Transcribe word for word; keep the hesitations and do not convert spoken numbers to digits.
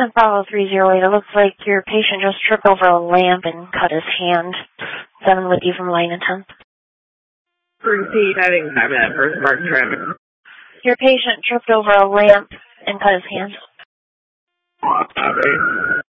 Boston Bravo three zero eight, it looks like your patient just tripped over a lamp and cut his hand. Seven with you from line and ten. Repeat, I didn't have that first part traffic. Your patient tripped over a lamp and cut his hand. Okay.